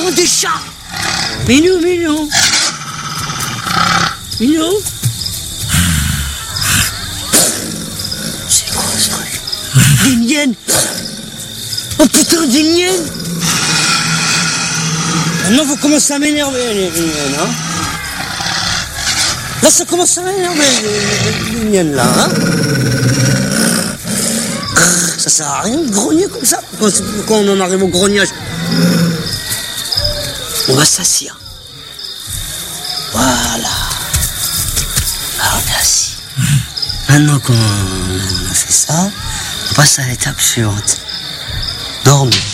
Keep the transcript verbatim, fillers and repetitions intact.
putain des chats. Minou, Minou. Minou. C'est quoi ce truc? Des miennes. Oh putain, des miennes. Maintenant vous commencez à m'énerver les, les miennes, hein. Là ça commence à m'énerver les, les, les miennes là, hein. Ça sert à rien de grogner comme ça. Pourquoi on en arrive au grognage? On va s'asseoir. Voilà. Là on est assis. Maintenant qu'on a fait ça, on passe à l'étape suivante. Dormir.